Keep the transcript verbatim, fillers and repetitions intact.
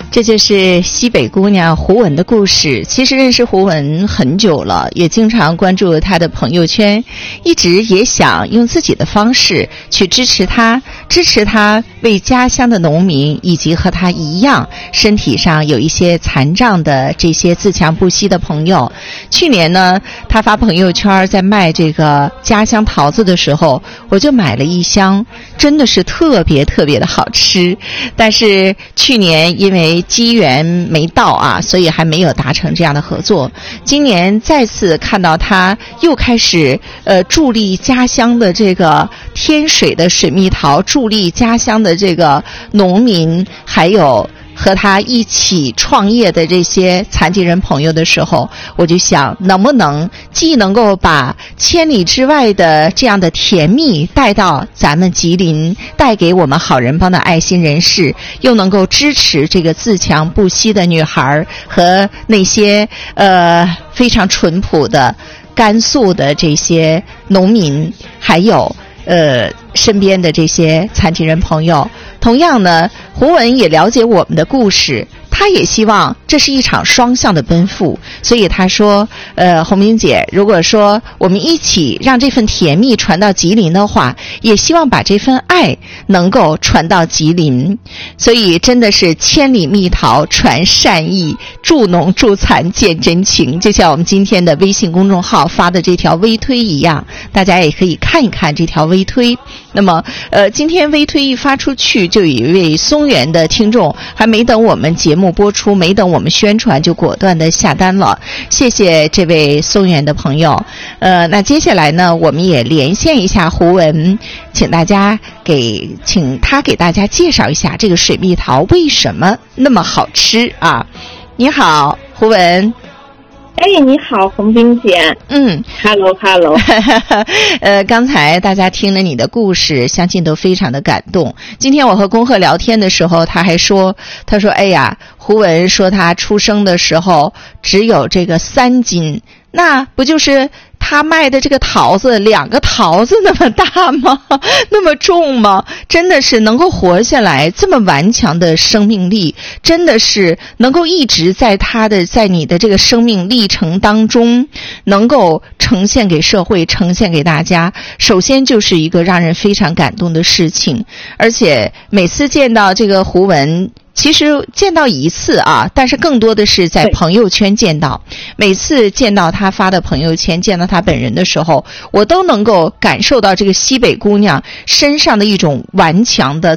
这就是西北姑娘胡文的故事。其实认识胡文很久了，也经常关注她的朋友圈，一直也想用自己的方式去支持她，支持她为家乡的农民以及和她一样身体上有一些残障的这些自强不息的朋友。去年呢，她发朋友圈在卖这个家乡桃子的时候，我就买了一箱，真的是特别特别的好吃。但是去年因为机缘没到啊，所以还没有达成这样的合作。今年再次看到他又开始呃助力家乡的这个天水的水蜜桃，助力家乡的这个农民，还有和他一起创业的这些残疾人朋友的时候，我就想能不能既能够把千里之外的这样的甜蜜带到咱们吉林，带给我们好人帮的爱心人士，又能够支持这个自强不息的女孩和那些呃非常淳朴的甘肃的这些农民，还有呃身边的这些残疾人朋友。同样呢，胡文也了解我们的故事，他也希望这是一场双向的奔赴，所以他说呃，红明姐，如果说我们一起让这份甜蜜传到吉林的话，也希望把这份爱能够传到吉林。所以真的是千里蜜桃传善意，助农助残见真情，就像我们今天的微信公众号发的这条微推一样，大家也可以看一看这条微推。那么呃，今天微推一发出去，就有一位松原的听众还没等我们节目播出，没等我们宣传，就果断的下单了。谢谢这位松原的朋友。呃，那接下来呢，我们也连线一下胡文，请大家给请他给大家介绍一下这个水蜜桃为什么那么好吃啊。你好，胡文。 哎，你好，红冰姐。 嗯 ，Hello Hello。 呃，刚才大家听了你的故事，相信都非常的感动。今天我和恭贺聊天的时候，他还说，他说，哎呀，胡文说他出生的时候只有这个三斤，那不就是他卖的这个桃子两个桃子那么大吗？那么重吗？真的是能够活下来，这么顽强的生命力，真的是能够一直在他的在你的这个生命历程当中能够呈现给社会，呈现给大家，首先就是一个让人非常感动的事情。而且每次见到这个胡文，其实见到一次啊，但是更多的是在朋友圈见到。每次见到他发的朋友圈，见到他本人的时候，我都能够感受到这个西北姑娘身上的一种顽强的